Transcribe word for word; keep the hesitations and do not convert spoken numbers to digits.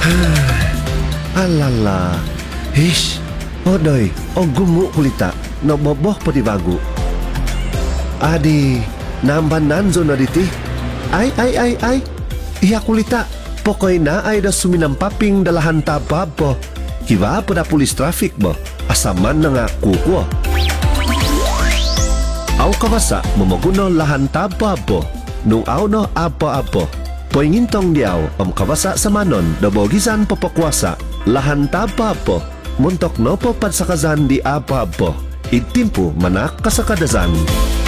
Alala. Hish. Odoy, o gumu kulita. Naboboh pa di bago. Adi, namban nanzo na diti. Ay, ay, ay, ay. Iya kulita. Pokoy na ay da suminampaping dalahan tabab po. Kiba pa da pulis traffic mo. Asaman na nga kuko. Aw kawasa, mamaguno lahan tabab po. Nung aw no apo-apo. Poingintong diaw, om kawasa sa manon, dabogisan papakwasa. Lahan tabab po. Muntok no po padsakazan di apa po. Itimpo manak kasakadasan.